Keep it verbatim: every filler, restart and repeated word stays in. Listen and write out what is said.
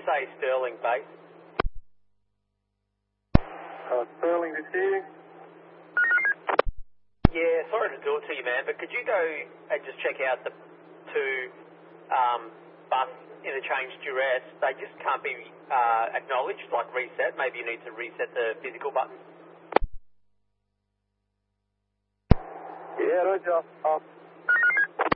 S A Sterling base. Uh, Sterling receiving. Yeah, sorry to do it to you, man, but could you go and just check out the two um, bus interchange duress? They just can't be uh, acknowledged, like reset. Maybe you need to reset the physical button. Yeah, roger. Off.